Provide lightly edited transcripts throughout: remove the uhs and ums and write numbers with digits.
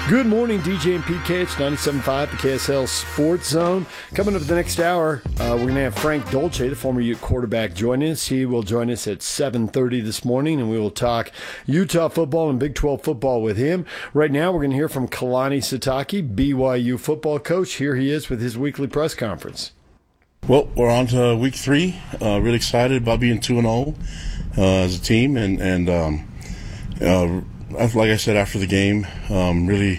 Good morning, DJ and PK. It's 97.5, the KSL Sports Zone. Coming up the next hour, we're going to have Frank Dolce, the former Ute quarterback, join us. He will join us at 7:30 this morning, and we will talk Utah football and Big 12 football with him. Right now, we're going to hear from Kalani Sitake, BYU football coach. Here he is with his weekly press conference. Well, we're on to week 3. Really excited about being 2-0 as a team, and like I said after the game, really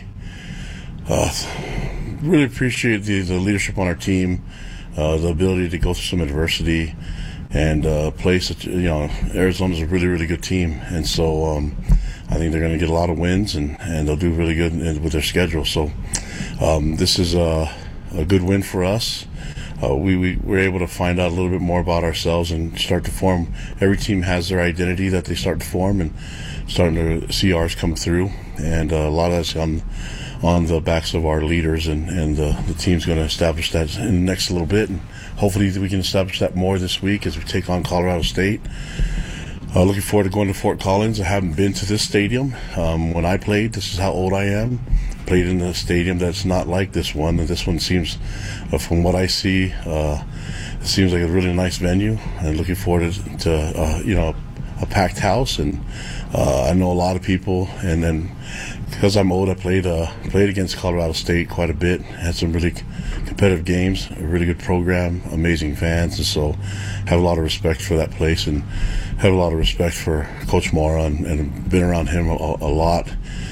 appreciate the leadership on our team, the ability to go through some adversity, and play such. Arizona's a really, really good team, and so I think they're going to get a lot of wins, and they'll do really good with their schedule. So this is a good win for us. We were able to find out a little bit more about ourselves and start to form. Every team has their identity that they start to form, and starting to see ours come through. And a lot of that's on the backs of our leaders, and the team's going to establish that in the next little bit. And hopefully we can establish that more this week as we take on Colorado State. Looking forward to going to Fort Collins. I haven't been to this stadium. When I played, this is how old I am. Played in a stadium that's not like this one. And this one seems, from what I see, it seems like a really nice venue. And looking forward to a packed house. And I know a lot of people. And then because I'm old, I played against Colorado State quite a bit. Had some really competitive games, a really good program, amazing fans, and so have a lot of respect for that place, and have a lot of respect for Coach Mora, and been around him a lot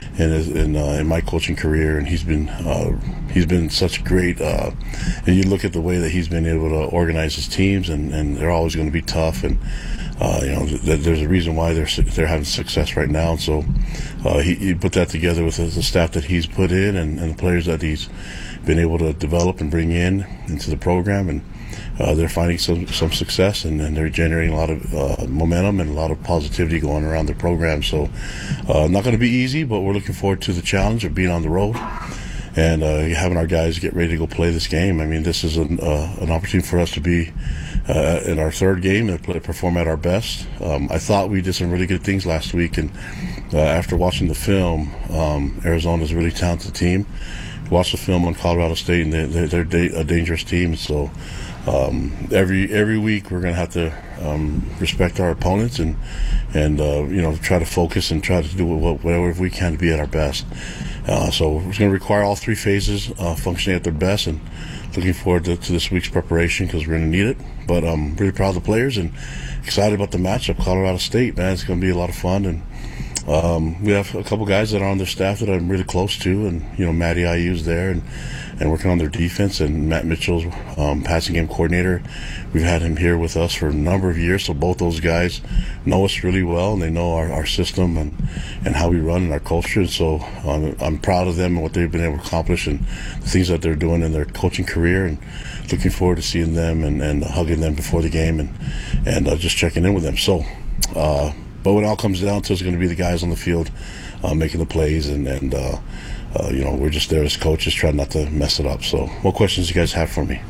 in my coaching career, and he's been such great. And you look at the way that he's been able to organize his teams, and they're always going to be tough, and there's a reason why they're having success right now. So he put that together with the staff that he's put in, and the players that he's been able to develop and bring into the program, and they're finding some success, and they're generating a lot of momentum and a lot of positivity going around the program. So not going to be easy, but we're looking forward to the challenge of being on the road and having our guys get ready to go play this game. I mean, this is an opportunity for us to be in our third game and perform at our best. I thought we did some really good things last week, and after watching the film, Arizona's a really talented team. Watch the film on Colorado State, and they're a dangerous team. So every week we're going to have to respect our opponents and try to focus and try to do whatever we can to be at our best. So it's going to require all 3 phases functioning at their best, and looking forward to this week's preparation because we're going to need it. But I'm really proud of the players and excited about the matchup. Colorado State, man, it's going to be a lot of fun, and we have a couple guys that are on their staff that I'm really close to, and Matty IU's there and working on their defense, and Matt Mitchell's passing game coordinator. We've had him here with us for a number of years, so both those guys know us really well, and they know our system and how we run and our culture. And so I'm proud of them and what they've been able to accomplish and the things that they're doing in their coaching career, and looking forward to seeing them and hugging them before the game and just checking in with them. So but when it all comes down to, it's going to be the guys on the field making the plays, and we're just there as coaches trying not to mess it up. So what questions do you guys have for me?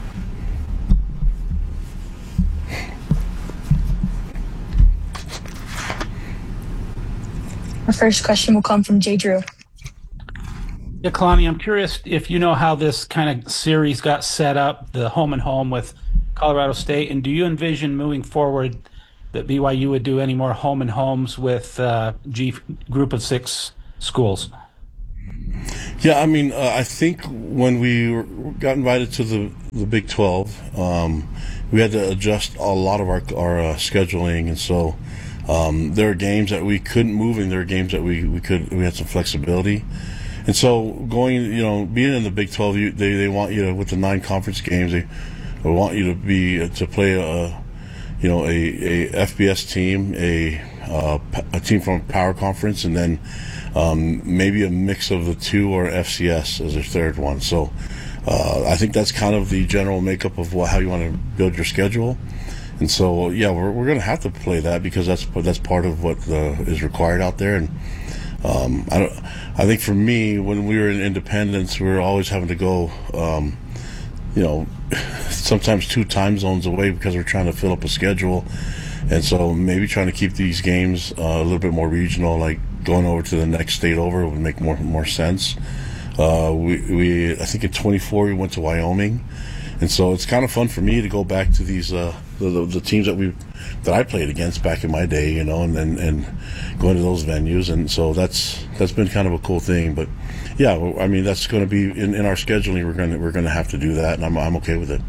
Our first question will come from Jay Drew. Yeah, Kalani, I'm curious if you know how this kind of series got set up, the home and home with Colorado State, and do you envision moving forward that BYU would do any more home and homes with group of 6 schools? Yeah, I mean, I think when we got invited to the Big 12, we had to adjust a lot of our scheduling, and so there are games that we couldn't move, and there are games that we could. We had some flexibility, and so being in the Big 12, they want you to, with the 9 conference games, they want you to play a FBS team, a team from a power conference, and then maybe a mix of the 2 or FCS as their third one. So I think that's kind of the general makeup of how you want to build your schedule. And so, yeah, we're going to have to play that because that's part of what is required out there. And I think for me, when we were in Independence, we were always having to go, sometimes 2 time zones away because we're trying to fill up a schedule. And so maybe trying to keep these games a little bit more regional, like going over to the next state over would make more sense. I think in 24 we went to Wyoming, and so it's kind of fun for me to go back to these the teams that I played against back in my day, and going to those venues, and so that's been kind of a cool thing. But yeah, I mean that's going to be in our scheduling. We're going to have to do that, and I'm okay with it.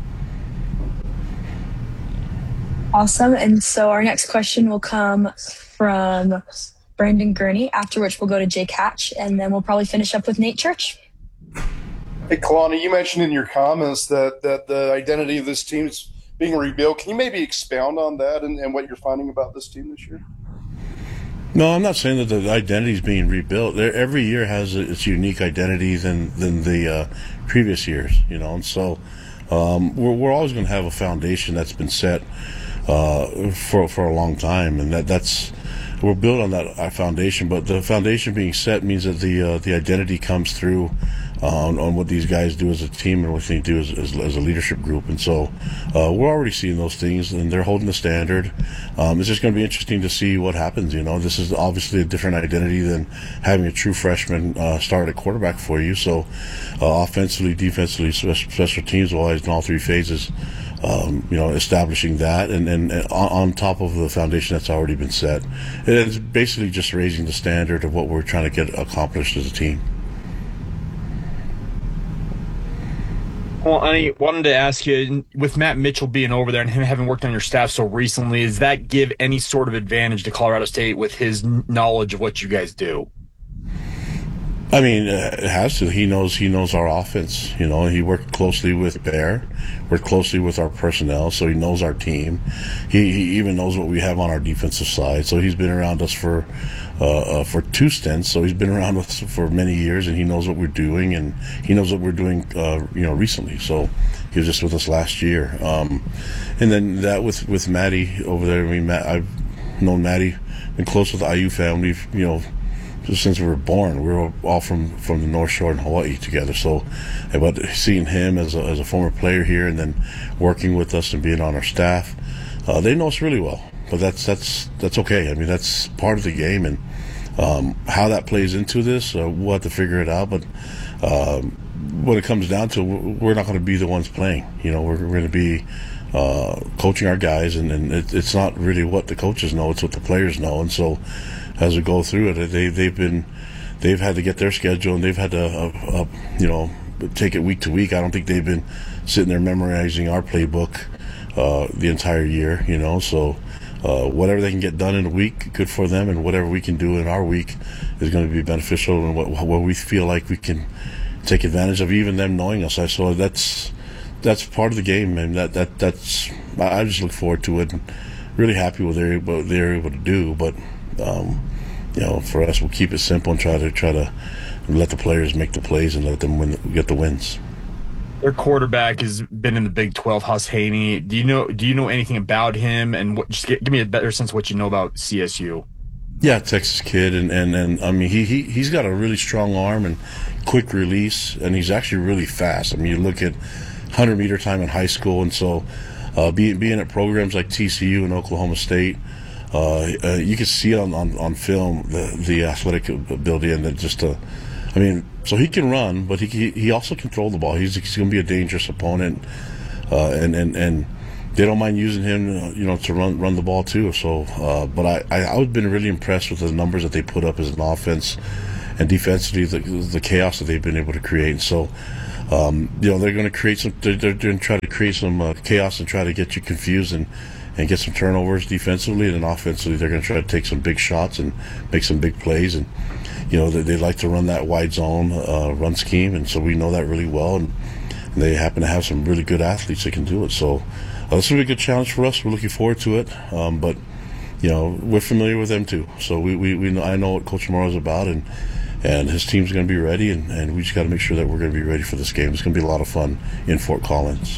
Awesome. And so our next question will come from Brandon Gurney, after which we'll go to Jake Hatch, and then we'll probably finish up with Nate Church. Hey, Kalani, you mentioned in your comments that the identity of this team is being rebuilt. Can you maybe expound on that and what you're finding about this team this year? No, I'm not saying that the identity is being rebuilt. Every year has its unique identity than the previous years, and so we're always going to have a foundation that's been set for a long time, and that's we're built on that foundation. But the foundation being set means that the identity comes through on what these guys do as a team and what they do as a leadership group. And so we're already seeing those things, and they're holding the standard. It's just going to be interesting to see what happens. This is obviously a different identity than having a true freshman start at quarterback for you. So offensively, defensively, special teams wise, in all three phases, establishing that and on top of the foundation that's already been set. It's basically just raising the standard of what we're trying to get accomplished as a team. Well, I wanted to ask you, with Matt Mitchell being over there and him having worked on your staff so recently, does that give any sort of advantage to Colorado State with his knowledge of what you guys do? I mean, it has to. He knows our offense. He worked closely with Bear, worked closely with our personnel, so he knows our team. He even knows what we have on our defensive side. So he's been around us for 2 stints. So he's been around us for many years, and he knows what we're doing, and he knows what we're doing, recently. So he was just with us last year. And then that with Maddie over there. I mean, I've known Maddie, been close with the IU family, since we were born. We were all from the North Shore in Hawaii together. So, but seeing him as a former player here, and then working with us and being on our staff, they know us really well. But that's okay. I mean, that's part of the game, and how that plays into this, we'll have to figure it out. But when it comes down to it, we're not going to be the ones playing. We're going to be coaching our guys, and it's not really what the coaches know; it's what the players know. And so, as we go through it, they've had to get their schedule, and they've had to take it week to week. I don't think they've been sitting there memorizing our playbook the entire year. So whatever they can get done in a week, good for them, and whatever we can do in our week is going to be beneficial, and what we feel like we can take advantage of, even them knowing us. So that's part of the game, and that's I just look forward to it, and really happy with what they're able to do. But for us, we'll keep it simple and try to let the players make the plays and let them get the wins. Their quarterback has been in the Big 12, Huss Haney. Do you know anything about him? And just give me a better sense of what you know about CSU. Yeah, Texas kid, and I mean he's got a really strong arm and quick release, and he's actually really fast. I mean, you look at 100-meter time in high school, and so being at programs like TCU and Oklahoma State. You can see it on film the athletic ability, and then so he can run, but he also can throw the ball. He's going to be a dangerous opponent, and they don't mind using him, to run the ball too. So, but I've been really impressed with the numbers that they put up as an offense, and defensively the chaos that they've been able to create. So, they're going to create some. They're going to try to create some chaos and try to get you confused and get some turnovers defensively, and then offensively they're going to try to take some big shots and make some big plays. And they like to run that wide zone run scheme, and so we know that really well. And they happen to have some really good athletes that can do it. So this will be a good challenge for us. We're looking forward to it. But we're familiar with them too. So we know, I know what Coach Morrow's about, and his team's going to be ready, and we just got to make sure that we're going to be ready for this game. It's going to be a lot of fun in Fort Collins.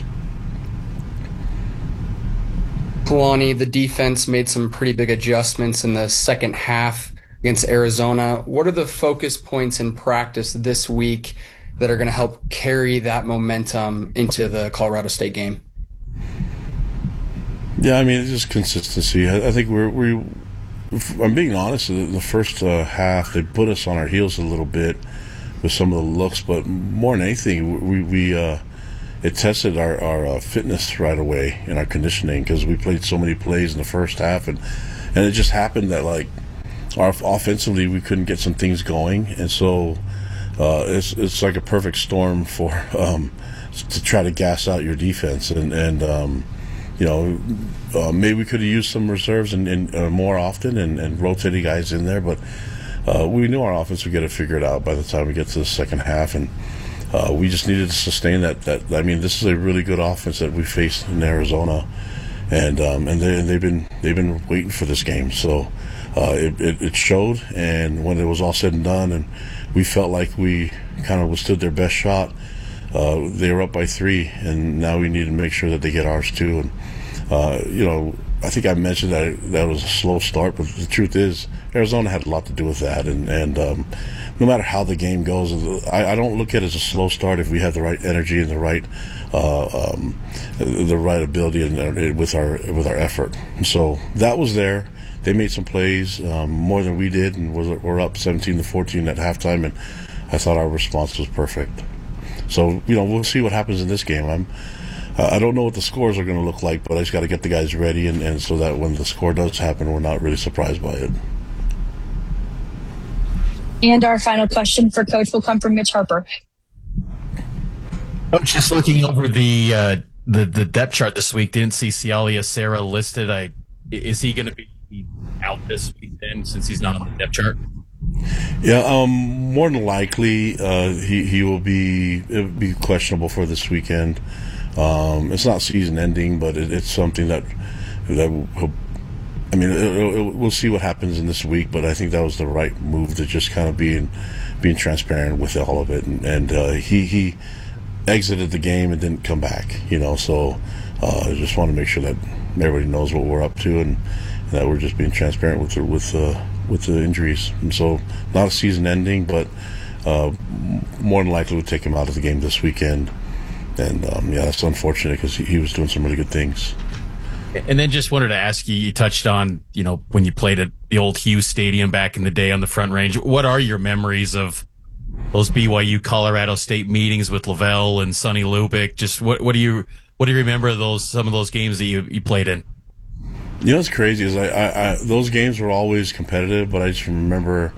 Kalani, the defense made some pretty big adjustments in the second half against Arizona. What are the focus points in practice this week that are going to help carry that momentum into the Colorado State game? Yeah, I mean, it's just consistency. I think I'm being honest, the first half, they put us on our heels a little bit some of the looks, but more than anything, it tested our fitness right away and our conditioning, because we played so many plays in the first half, and it just happened that like offensively we couldn't get some things going, and so it's like a perfect storm for to try to gas out your defense, and maybe we could have used some reserves and more often and rotating guys in there, but we knew our offense would get it figured out by the time we get to the second half, and we just needed to sustain that. I mean, this is a really good offense that we faced in Arizona, and they've been waiting for this game, so it showed. And when it was all said and done, and we felt like we kind of withstood their best shot, they were up by 3, and now we need to make sure that they get ours too. And I think I mentioned that was a slow start, but the truth is Arizona had a lot to do with that. And no matter how the game goes, I don't look at it as a slow start if we have the right energy and the right ability and with our effort. So that was there. They made some plays more than we did, and we're up 17-14 at halftime, and I thought our response was perfect. So we'll see what happens in this game. I don't know what the scores are going to look like, but I just got to get the guys ready, and so that when the score does happen, we're not really surprised by it. And our final question for Coach will come from Mitch Harper. Coach, just looking over the depth chart this week, didn't see Sialia Serra listed. Is he going to be out this week then, since he's not on the depth chart? Yeah, more than likely he will be questionable for this weekend. It's not season ending, but it's something that we'll see what happens in this week, but I think that was the right move, to just kind of being transparent with all of it, and he exited the game and didn't come back, so I just want to make sure that everybody knows what we're up to, and that we're just being transparent with the injuries. And so not a season ending, but more than likely we'll take him out of the game this weekend, and that's unfortunate, because he was doing some really good things. And then just wanted to ask you touched on, when you played at the old Hughes Stadium back in the day on the Front Range, what are your memories of those BYU Colorado State meetings with Lavelle and Sonny Lubick? Just what do you remember of some of those games that you played in? What's crazy is I those games were always competitive, but I just remember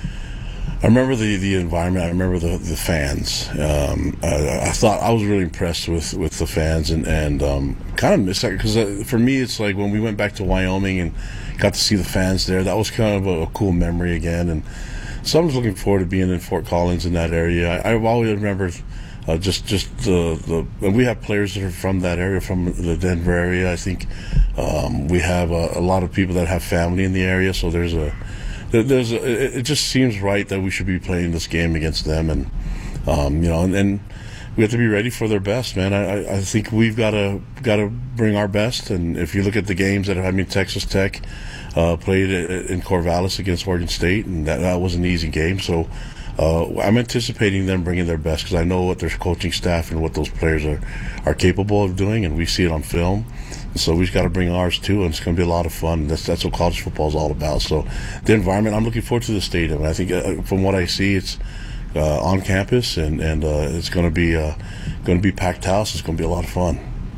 the environment. I remember the fans. I thought I was really impressed with the fans, and kind of missed that, because for me it's like when we went back to Wyoming and got to see the fans there. That was kind of a cool memory again, and so I'm just looking forward to being in Fort Collins in that area. I've always remembered just the we have players that are from that area, from the Denver area. I think we have a lot of people that have family in the area, so it just seems right that we should be playing this game against them, and and we have to be ready for their best, man. I think we've got to bring our best, and if you look at the games Texas Tech played in Corvallis against Oregon State, and that was an easy game, so I'm anticipating them bringing their best, because I know what their coaching staff and what those players are capable of doing, and we see it on film. So we've got to bring ours too, and it's going to be a lot of fun. That's what college football is all about. So the environment, I'm looking forward to the stadium. I think from what I see, it's on campus, and it's going to be packed house. It's going to be a lot of fun.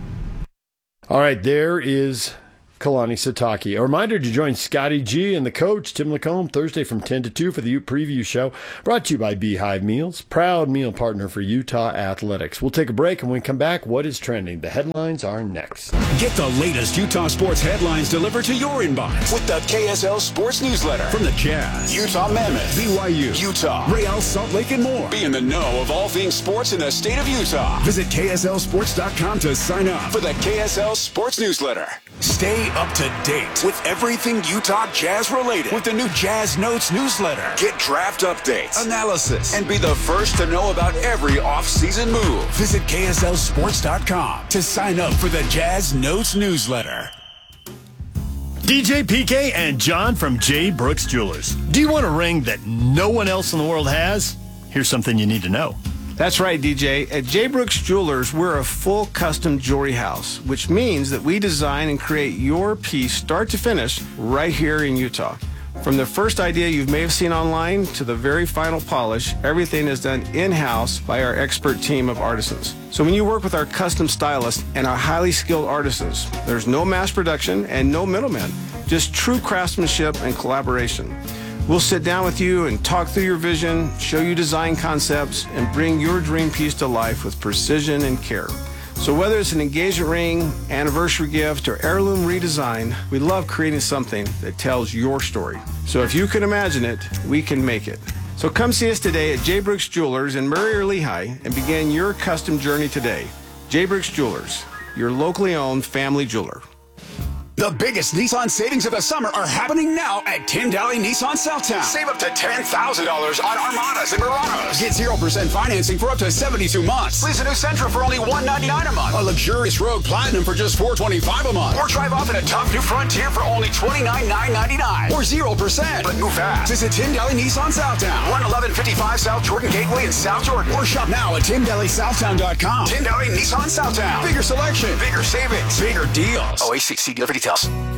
All right, there is Kalani Sitake. A reminder to join Scotty G and the coach, Tim Lacombe, Thursday from 10 to 2 for the Ute Preview Show, brought to you by Beehive Meals, proud meal partner for Utah Athletics. We'll take a break, and when we come back, what is trending? The headlines are next. Get the latest Utah sports headlines delivered to your inbox with the KSL Sports Newsletter. From the Jazz, Utah Mammoth, BYU, Utah, Real Salt Lake, and more. Be in the know of all things sports in the state of Utah. Visit KSLSports.com to sign up for the KSL Sports Newsletter. Stay up to date with everything Utah Jazz related with the new Jazz Notes newsletter. Get draft updates, analysis, and be the first to know about every off-season move. Visit KSLSports.com to sign up for the Jazz Notes newsletter. DJ PK and John from J. Brooks Jewelers. Do you want a ring that no one else in the world has? Here's something you need to know. That's right, DJ. At J. Brooks Jewelers, we're a full custom jewelry house, which means that we design and create your piece start to finish right here in Utah. From the first idea you may have seen online to the very final polish, everything is done in-house by our expert team of artisans. So when you work with our custom stylists and our highly skilled artisans, there's no mass production and no middlemen, just true craftsmanship and collaboration. We'll sit down with you and talk through your vision, show you design concepts, and bring your dream piece to life with precision and care. So whether it's an engagement ring, anniversary gift, or heirloom redesign, we love creating something that tells your story. So if you can imagine it, we can make it. So come see us today at J. Brooks Jewelers in Murray or Lehigh and begin your custom journey today. J. Brooks Jewelers, your locally owned family jeweler. The biggest Nissan savings of the summer are happening now at Tyndale Nissan Southtown. Save up to $10,000 on Armadas and Muranos. Get 0% financing for up to 72 months. Lease a new Sentra for only $199 a month. A luxurious Rogue Platinum for just $425 a month. Or drive off in a tough new Frontier for only $29,999. Or 0%. But move fast. Visit Tyndale Nissan Southtown. 11155 South Jordan Gateway in South Jordan. Or shop now at TyndaleSouthtown.com. Tyndale Nissan Southtown. Bigger selection. Bigger savings. Bigger deals. OACC dealer for details.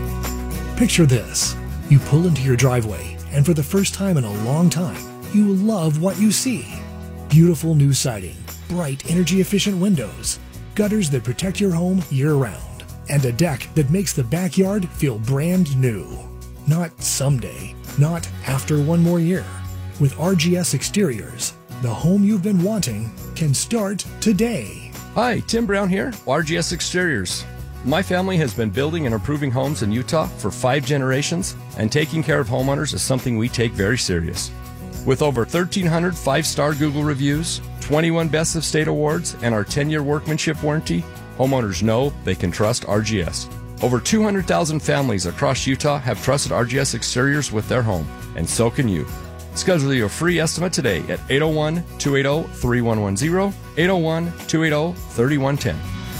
Picture this. You pull into your driveway, and for the first time in a long time, you will love what you see. Beautiful new siding, bright energy-efficient windows, gutters that protect your home year-round, and a deck that makes the backyard feel brand new. Not someday, not after one more year. With RGS Exteriors, the home you've been wanting can start today. Hi, Tim Brown here, RGS Exteriors. My family has been building and improving homes in Utah for 5 generations, and taking care of homeowners is something we take very serious. With over 1,300 5-star Google reviews, 21 Best of State awards, and our 10-year workmanship warranty, homeowners know they can trust RGS. Over 200,000 families across Utah have trusted RGS Exteriors with their home, and so can you. Schedule your free estimate today at 801-280-3110, 801-280-3110.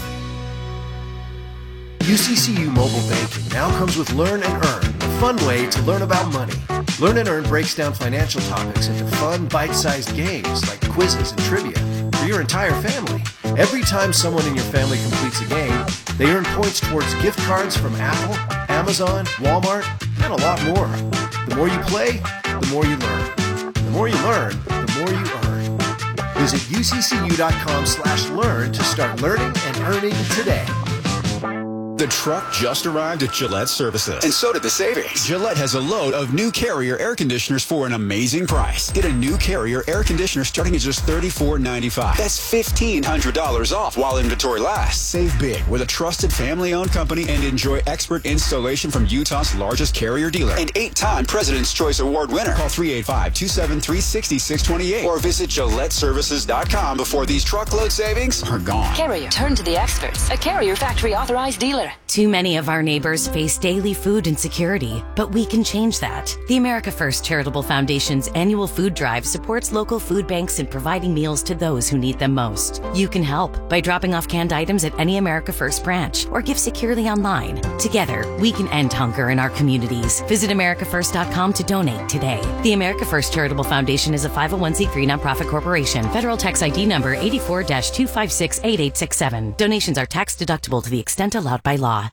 UCCU Mobile Banking now comes with Learn and Earn, a fun way to learn about money. Learn and Earn breaks down financial topics into fun, bite-sized games like quizzes and trivia for your entire family. Every time someone in your family completes a game, they earn points towards gift cards from Apple, Amazon, Walmart, and a lot more. The more you play, the more you learn. The more you learn, the more you earn. Visit uccu.com/learn to start learning and earning today. The truck just arrived at Gillette Services, and so did the savings. Gillette has a load of new Carrier air conditioners for an amazing price. Get a new Carrier air conditioner starting at just $34.95. That's $1,500 off while inventory lasts. Save big with a trusted family-owned company and enjoy expert installation from Utah's largest Carrier dealer and 8-time President's Choice Award winner. Call 385-273-6628 or visit GilletteServices.com before these truckload savings are gone. Carrier, turn to the experts. A Carrier factory authorized dealer. Too many of our neighbors face daily food insecurity, but we can change that. The America First Charitable Foundation's annual food drive supports local food banks in providing meals to those who need them most. You can help by dropping off canned items at any America First branch or give securely online. Together, we can end hunger in our communities. Visit AmericaFirst.com to donate today. The America First Charitable Foundation is a 501c3 nonprofit corporation. Federal tax ID number 84-2568867. Donations are tax deductible to the extent allowed by law.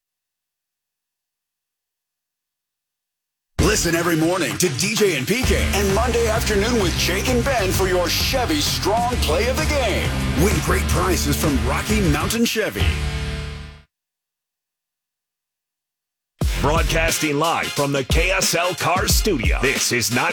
Listen every morning to DJ and PK and Monday afternoon with Jake and Ben for your Chevy Strong Play of the Game. Win great prizes from Rocky Mountain Chevy. Broadcasting live from the KSL Cars Studio. This is 90.